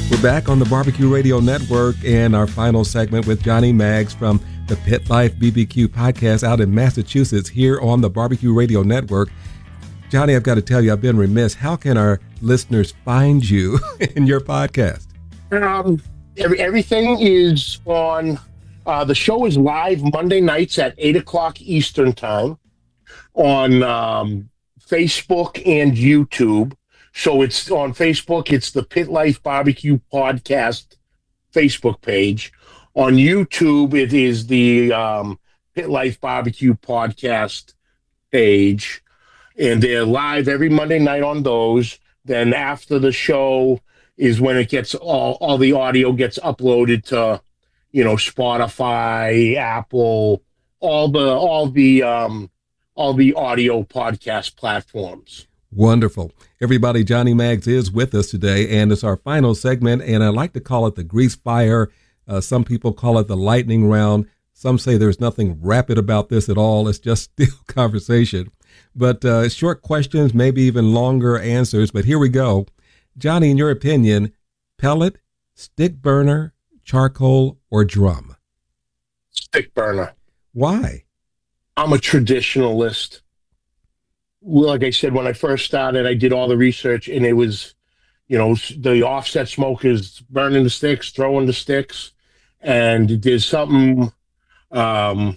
We're back on the Barbecue Radio Network and our final segment with Johnny Maggs from the Pit Life BBQ podcast out in Massachusetts here on the Barbecue Radio Network. Johnny, I've got to tell you, I've been remiss. How can our listeners find you in your podcast? Everything is on, the show is live Monday nights at 8 o'clock Eastern time on Facebook and YouTube. So it's on Facebook, it's the Pit Life Barbecue Podcast Facebook page. On YouTube, it is the Pit Life Barbecue Podcast page. And they're live every Monday night on those. Then after the show is when it gets all the audio gets uploaded to, Spotify, Apple, all the audio podcast platforms. Wonderful. Everybody, Johnny Maggs is with us today, and it's our final segment, and I like to call it the grease fire. Some people call it the lightning round. Some say there's nothing rapid about this at all. It's just still conversation. But short questions, maybe even longer answers. But here we go. Johnny, in your opinion, pellet, stick burner, charcoal, or drum? Stick burner. Why? I'm a traditionalist. Well, like I said, when I first started, I did all the research, and it was, the offset smokers burning the sticks, throwing the sticks, and there's something, dare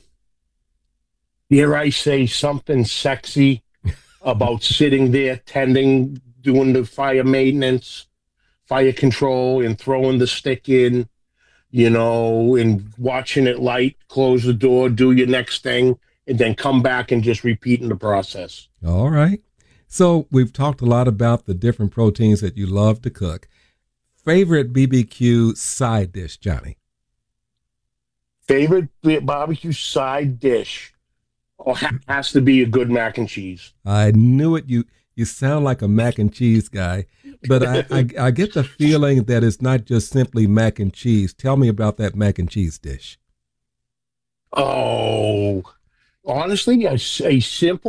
I say, something sexy about sitting there, tending, doing the fire maintenance, fire control, and throwing the stick in, and watching it light, close the door, do your next thing, and then come back and just repeating the process. All right. So we've talked a lot about the different proteins that you love to cook. Favorite BBQ side dish, Johnny? Favorite barbecue side dish? Oh, has to be a good mac and cheese. I knew it. You sound like a mac and cheese guy, but I get the feeling that it's not just simply mac and cheese. Tell me about that mac and cheese dish. Oh, honestly, a simple